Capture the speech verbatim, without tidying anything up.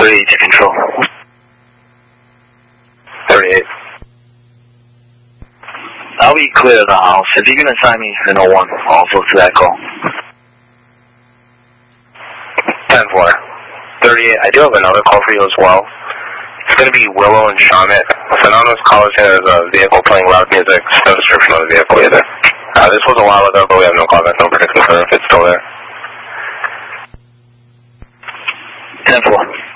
thirty-eight to control. thirty-eight. I'll be clear of the house. If you can assign me an oh one also to that call. ten four. thirty-eight. I do have another call for you as well. It's going to be Willow and Charlotte. An anonymous caller saying there's a vehicle playing loud music. No description of the vehicle either. Uh, this was a while ago, but we have no callback number to confirm if it's still there. ten four.